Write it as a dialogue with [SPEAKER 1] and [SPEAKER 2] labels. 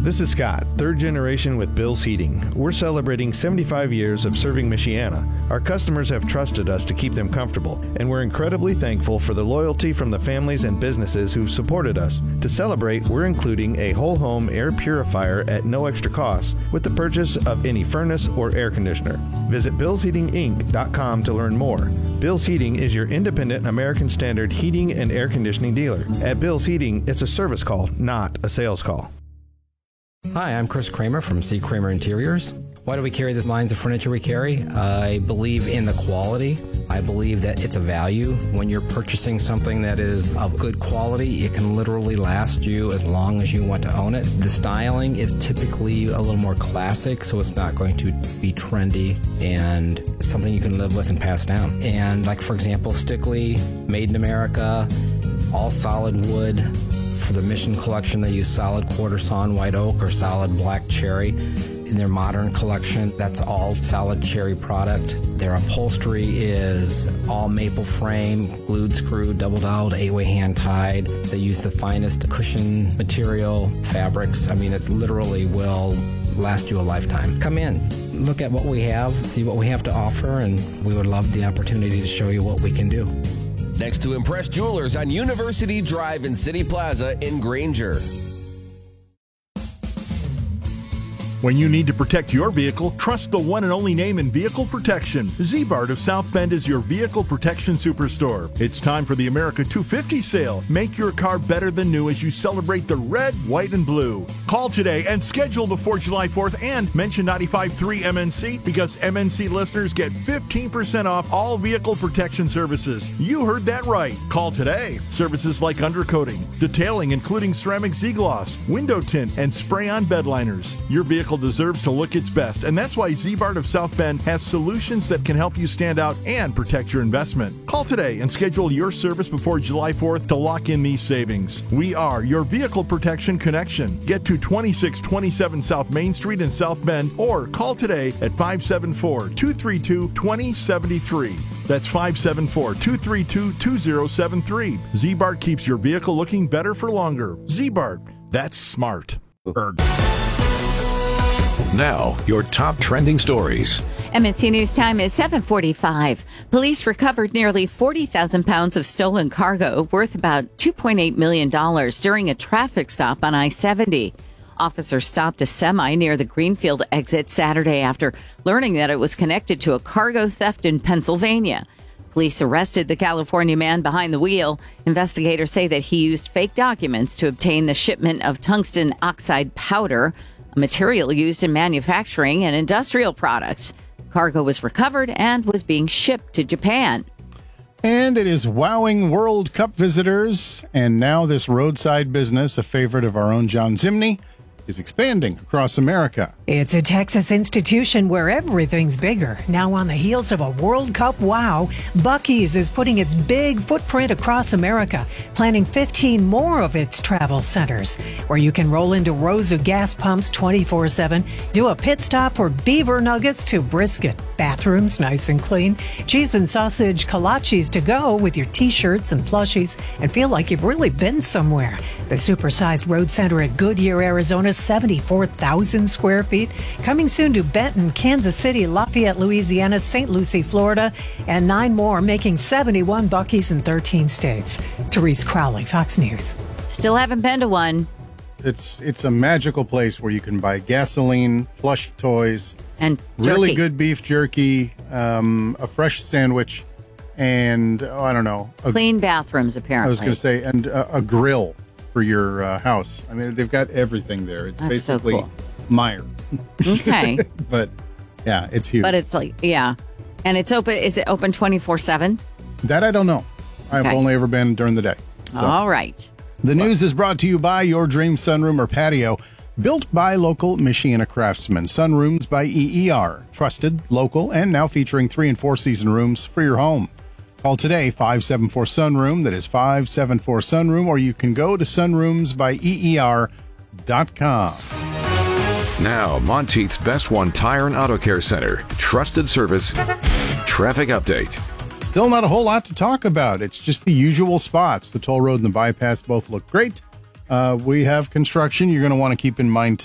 [SPEAKER 1] This is Scott, third generation with Bill's Heating. We're celebrating 75 years of serving Michiana. Our customers have trusted us to keep them comfortable, and we're incredibly thankful for the loyalty from the families and businesses who've supported us. To celebrate, we're including a whole home air purifier at no extra cost with the purchase of any furnace or air conditioner. Visit BillsHeatingInc.com to learn more. Bill's Heating is your independent American Standard heating and air conditioning dealer. At Bill's Heating, it's a service call, not a sales call.
[SPEAKER 2] Hi, I'm Chris Kramer from C. Kramer Interiors. Why do we carry the lines of furniture we carry? I believe in the quality. I believe that it's a value. When you're purchasing something that is of good quality, it can literally last you as long as you want to own it. The styling is typically a little more classic, so it's not going to be trendy, and it's something you can live with and pass down. And like, for example, Stickley, made in America, all solid wood. For the Mission collection, they use solid quarter sawn white oak or solid black cherry. In their modern collection, that's all solid cherry product. Their upholstery is all maple frame, glued, screwed, double doweled, 8-way hand tied. They use the finest cushion material, fabrics. I mean, it literally will last you a lifetime. Come in, look at what we have, see what we have to offer, and we would love the opportunity to show you what we can do.
[SPEAKER 3] Next to Impress Jewelers on University Drive in City Plaza in Granger.
[SPEAKER 4] When you need to protect your vehicle, trust the one and only name in vehicle protection. Z-Bart of South Bend is your vehicle protection superstore. It's time for the America 250 sale. Make your car better than new as you celebrate the red, white, and blue. Call today and schedule before July 4th and mention 95.3 MNC because MNC listeners get 15% off all vehicle protection services. You heard that right. Call today. Services like undercoating, detailing including ceramic Z-Gloss, window tint, and spray-on bed liners. Your vehicle deserves to look its best, and that's why Z-Bart of South Bend has solutions that can help you stand out and protect your investment. Call today and schedule your service before July 4th to lock in these savings. We are your vehicle protection connection. Get to 2627 South Main Street in South Bend or call today at 574-232-2073. That's 574-232-2073. Z-Bart keeps your vehicle looking better for longer. Z-Bart, that's smart.
[SPEAKER 5] Now, your top trending stories.
[SPEAKER 6] MNC News Time is 7:45. Police recovered nearly 40,000 pounds of stolen cargo worth about $2.8 million during a traffic stop on I-70. Officers stopped a semi near the Greenfield exit Saturday after learning that it was connected to a cargo theft in Pennsylvania. Police arrested the California man behind the wheel. Investigators say that he used fake documents to obtain the shipment of tungsten oxide powder, a material used in manufacturing and industrial products. Cargo was recovered and was being shipped to Japan.
[SPEAKER 7] And it is wowing World Cup visitors. And now this roadside business, a favorite of our own John Zimney, is expanding across America.
[SPEAKER 8] It's a Texas institution where everything's bigger. Now on the heels of a World Cup wow, Buc-ee's is putting its big footprint across America, planning 15 more of its travel centers, where you can roll into rows of gas pumps 24/7, do a pit stop for beaver nuggets to brisket, bathrooms nice and clean, cheese and sausage kolaches to go with your t-shirts and plushies, and feel like you've really been somewhere. The supersized road center at Goodyear, Arizona, 74,000 square feet. Coming soon to Benton, Kansas City, Lafayette, Louisiana, St. Lucie, Florida, and 9 more, making 71 Buc-ee's in 13 states. Therese Crowley, Fox News.
[SPEAKER 6] Still haven't been to one.
[SPEAKER 7] It's a magical place where you can buy gasoline, plush toys,
[SPEAKER 6] and jerky.
[SPEAKER 7] Really good beef jerky, a fresh sandwich, and I don't know.
[SPEAKER 6] Clean bathrooms, apparently.
[SPEAKER 7] I was going to say, and a grill for your house. I mean, they've got everything there. It's
[SPEAKER 6] That's
[SPEAKER 7] basically
[SPEAKER 6] so cool.
[SPEAKER 7] Meijer.
[SPEAKER 6] Okay.
[SPEAKER 7] But yeah, it's huge.
[SPEAKER 6] But it's like, yeah. And it's open. Is it open 24/7?
[SPEAKER 7] That I don't know. I've only ever been during the day. So.
[SPEAKER 6] All right.
[SPEAKER 7] The news is brought to you by your dream sunroom or patio, built by local Michiana craftsmen. Sunrooms by EER, trusted, local, and now featuring 3 and 4 season rooms for your home. Call today, 574-SUNROOM, that is 574-SUNROOM, or you can go to sunroomsbyer.com.
[SPEAKER 5] Now, Monteith's Best One Tire and Auto Care Center. Trusted service. Traffic update.
[SPEAKER 7] Still not a whole lot to talk about. It's just the usual spots. The toll road and the bypass both look great. We have construction you're going to want to keep in mind